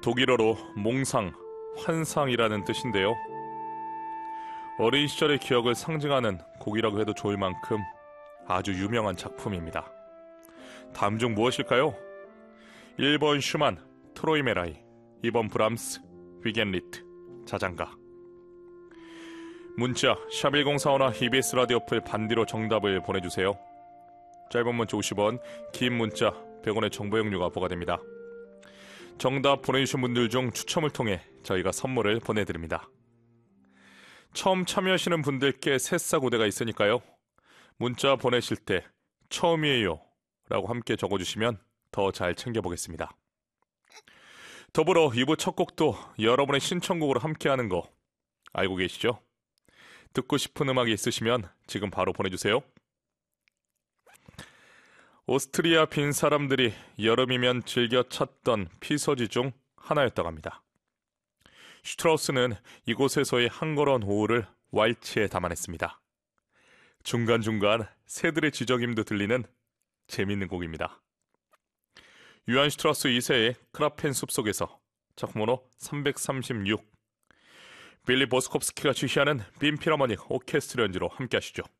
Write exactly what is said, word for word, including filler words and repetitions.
독일어로 몽상, 환상이라는 뜻인데요. 어린 시절의 기억을 상징하는 곡이라고 해도 좋을 만큼 아주 유명한 작품입니다. 다음 중 무엇일까요? 일 번 슈만, 트로이 메라이, 이 번 브람스, 위겐리트, 자장가. 문자 샵 일공사오나 이비에스 라디오 어플 반디로 정답을 보내주세요. 짧은 문자 오십 원, 긴 문자 백 원의 정보 용료가 부과됩니다. 정답 보내주신 분들 중 추첨을 통해 저희가 선물을 보내드립니다. 처음 참여하시는 분들께 새싹우대가 있으니까요. 문자 보내실 때 처음이에요 라고 함께 적어주시면 더 잘 챙겨보겠습니다. 더불어 이 부 첫 곡도 여러분의 신청곡으로 함께하는 거 알고 계시죠? 듣고 싶은 음악이 있으시면 지금 바로 보내주세요. 오스트리아 빈 사람들이 여름이면 즐겨 찾던 피서지 중 하나였다고 합니다. 슈트라우스는 이곳에서의 한걸런 오후를 왈츠에 담아냈습니다. 중간중간 새들의 지저귀음도 들리는 재밌는 곡입니다. 유한 슈트라우스 이 세의 크라펜 숲속에서 작품번호 삼백삼십육, 빌리 보스콥스키가 지휘하는 빈 필하모닉 오케스트라 연주로 함께 하시죠.